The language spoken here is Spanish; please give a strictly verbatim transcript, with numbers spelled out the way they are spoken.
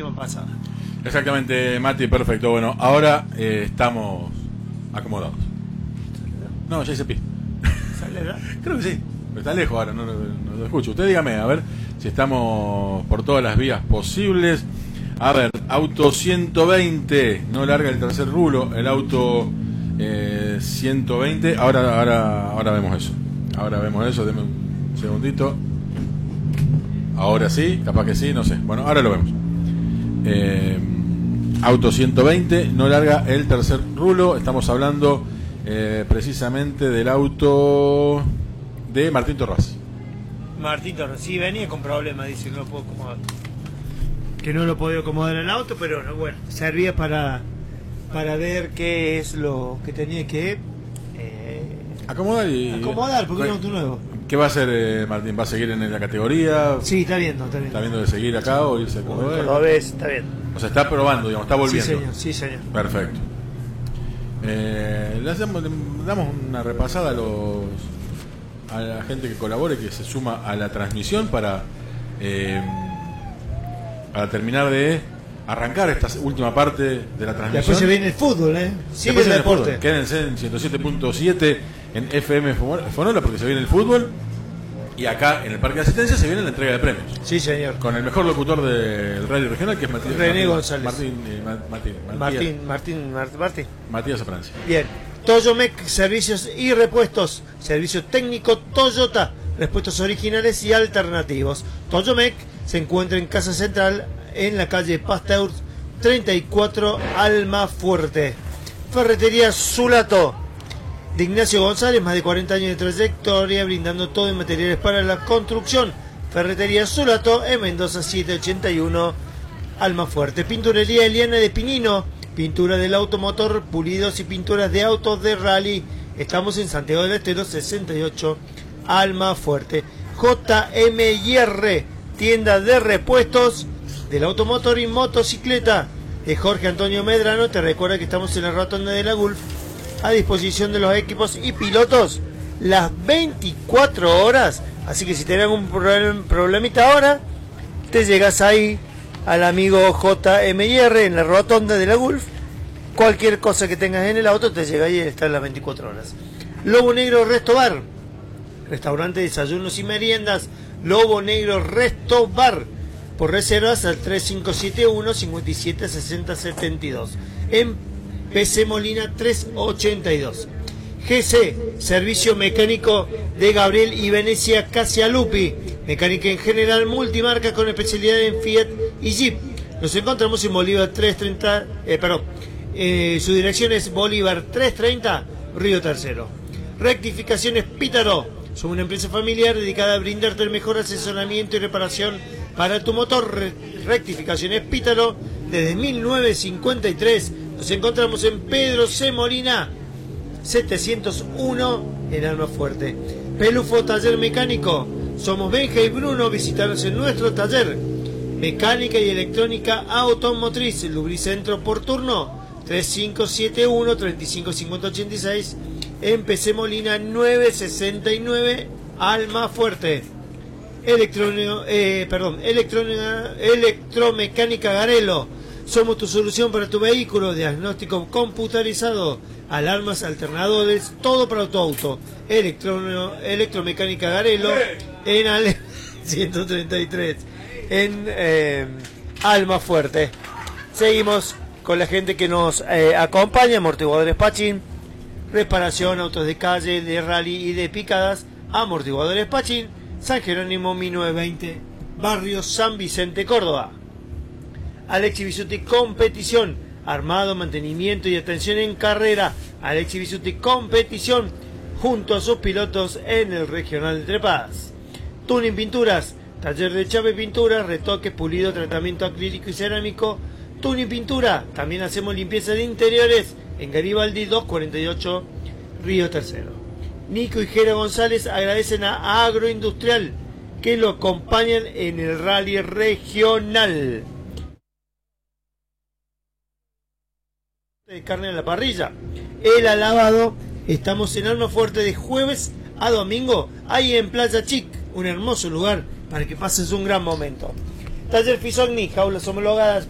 última pasada. Exactamente, Mati, perfecto. Bueno, ahora eh, estamos acomodados. No, ya hice pi. Creo que sí. Pero está lejos ahora, no, no, no lo escucho. Usted dígame, a ver si estamos por todas las vías posibles. A ver, auto ciento veinte, no larga el tercer rulo. El auto eh, ciento veinte, ahora, ahora, ahora vemos eso. Ahora vemos eso, deme un segundito. Ahora sí, capaz que sí, no sé. Bueno, ahora lo vemos. Eh, auto ciento veinte, no larga el tercer rulo. Estamos hablando eh, precisamente del auto de Martín Torras. Martín Torras, sí, venía con problemas, dice que no lo puedo acomodar. Que no lo podía acomodar en el auto, pero bueno, servía para, para ver qué es lo que tenía que eh, acomodar y acomodar, porque es un auto nuevo. ¿Qué va a hacer eh, Martín? ¿Va a seguir en la categoría? Sí, está viendo, está viendo. ¿Está viendo de seguir acá o irse a Córdoba? Cordobés, está bien. O sea, está probando, digamos, está volviendo. Sí, señor, sí, señor. Perfecto. Eh, le, hacemos, le damos una repasada a los a la gente que colabore, que se suma a la transmisión para eh, para terminar de arrancar esta última parte de la transmisión. Después se viene el fútbol, ¿eh? Sigue el deporte. Quédense en ciento siete punto siete en F M Fonola porque se viene el fútbol. Y acá en el Parque de Asistencia se viene la entrega de premios. Sí, señor. Con el mejor locutor del radio regional, que es Matías, René Martín, González. Martín, eh, Martín, Martín, Martín, Martín, Martín, Martín. Matías Francia. Bien. Toyomec, servicios y repuestos. Servicio técnico Toyota. Repuestos originales y alternativos. Toyomec se encuentra en Casa Central, en la calle Pasteur treinta y cuatro, Almafuerte. Ferretería Zulato, de Ignacio González, más de cuarenta años de trayectoria, brindando todo en materiales para la construcción. Ferretería Zulato, en Mendoza setecientos ochenta y uno, Almafuerte. Pinturería Eliana de Pinino, pintura del automotor, pulidos y pinturas de autos de rally. Estamos en Santiago del Estero sesenta y ocho, Almafuerte. J M I R, tienda de repuestos del automotor y motocicleta. De Jorge Antonio Medrano, te recuerda que estamos en la rotonda de la Gulf, a disposición de los equipos y pilotos las veinticuatro horas. Así que si tenés algún problem, problemita ahora, te llegas ahí al amigo J M I R en la rotonda de la Gulf. Cualquier cosa que tengas en el auto te llega ahí y está en las veinticuatro horas. Lobo Negro Resto Bar, restaurante, desayunos y meriendas. Lobo Negro Resto Bar, por reservas al tres cinco siete uno, cinco siete seis cero siete dos. En P C Molina trescientos ochenta y dos. G C, servicio mecánico de Gabriel y Venecia Casialupi. Mecánica en general, multimarca con especialidad en Fiat y Jeep. Nos encontramos en Bolívar trescientos treinta, eh, perdón, eh, su dirección es Bolívar trescientos treinta, Río Tercero. Rectificaciones Pítaro, somos una empresa familiar dedicada a brindarte el mejor asesoramiento y reparación para tu motor. Re Rectificaciones Pítaro, desde mil novecientos cincuenta y tres. Nos encontramos en Pedro C. Molina setecientos uno, en Almafuerte. Pelufo Taller Mecánico, somos Benja y Bruno. Visítanos en nuestro taller. Mecánica y electrónica automotriz, Lubricentro por turno tres cinco siete uno, tres cinco cinco cero ocho seis, en P C Molina novecientos sesenta y nueve, Almafuerte. Electrónico, eh, perdón, electrónica, electromecánica Garelo, somos tu solución para tu vehículo. Diagnóstico computarizado, alarmas, alternadores, todo para tu auto. Electro, electromecánica Garelo, en Ale ciento treinta y tres, en eh, Almafuerte. Seguimos con la gente que nos eh, acompaña. Amortiguadores Pachín, reparación, autos de calle, de rally y de picadas. Amortiguadores Pachín, San Jerónimo mil novecientos veinte, barrio San Vicente, Córdoba. Alexi Bisuti Competición, armado, mantenimiento y atención en carrera. Alexi Bisuti Competición, junto a sus pilotos en el Regional de Trepadas. Tuning Pinturas, taller de chave pintura, retoque, pulido, tratamiento acrílico y cerámico. Tuning Pintura, también hacemos limpieza de interiores en Garibaldi doscientos cuarenta y ocho, Río Tercero. Nico y Jera González agradecen a Agroindustrial que lo acompañan en el rally regional. De carne en la parrilla, el alabado. Estamos en Almafuerte de jueves a domingo, ahí en Playa Chic, un hermoso lugar para que pases un gran momento. Taller Fisogni, jaulas homologadas